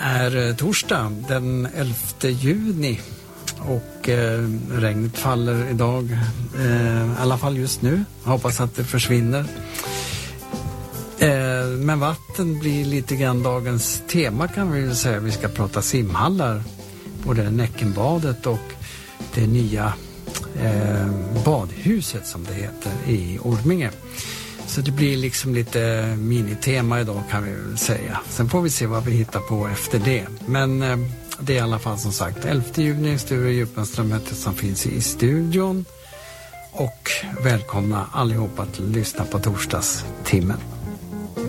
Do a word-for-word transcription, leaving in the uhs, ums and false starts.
är torsdag den elfte juni och eh, regnet faller idag, eh, i alla fall just nu. Jag hoppas att det försvinner. Eh, men vatten blir lite grann dagens tema, kan vi väl säga. Vi ska prata simhallar, både Näckenbadet och det nya eh, badhuset som det heter i Orminge. Så det blir liksom lite minitema idag, kan vi väl säga. Sen får vi se vad vi hittar på efter det. Men eh, det är i alla fall som sagt elfte juni, Sture Djupmanström som finns i studion. Och välkomna allihopa att lyssna på torsdagstimmen.